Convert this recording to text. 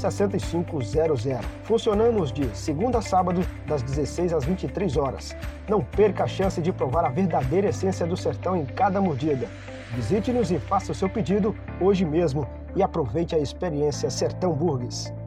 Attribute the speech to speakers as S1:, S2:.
S1: 6500. Funcionamos de segunda a sábado, das 16 às 23 horas. Não perca a chance de provar a verdadeira essência do sertão em cada mordida. Visite-nos e faça o seu pedido hoje mesmo e aproveite a experiência Sertão Burgers.